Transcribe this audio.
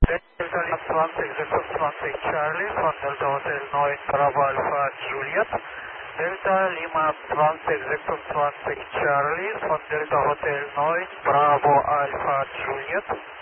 Delta Lima 2026 Charlie von Delta Hotel 9 Bravo Alpha Juliet. Delta Lima 2026 Charlie von Delta Hotel 9 Bravo Alpha Juliet.